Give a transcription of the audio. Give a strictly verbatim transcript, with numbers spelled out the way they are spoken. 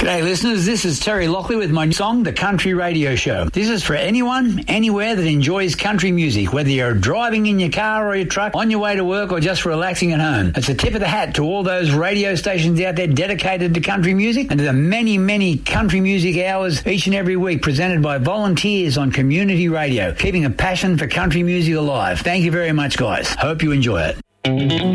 G'day listeners, this is Terry Lockley with my song, The Country Radio Show. This is for anyone, anywhere that enjoys country music, whether you're driving in your car or your truck, on your way to work or just relaxing at home. It's a tip of the hat to all those radio stations out there dedicated to country music and to the many, many country music hours each and every week presented by volunteers on community radio, keeping a passion for country music alive. Thank you very much, guys. Hope you enjoy it.